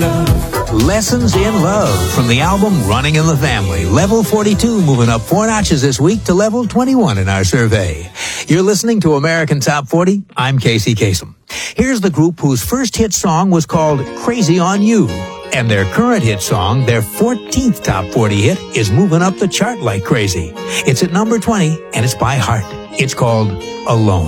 Lessons in Love from the album Running in the Family. Level 42 moving up 4 notches this week to level 21 in our survey. You're listening to American Top 40. I'm Casey Kasem. Here's the group whose first hit song was called Crazy on You. And their current hit song, their 14th Top 40 hit, is moving up the chart like crazy. It's at number 20, and it's by Heart. It's called Alone.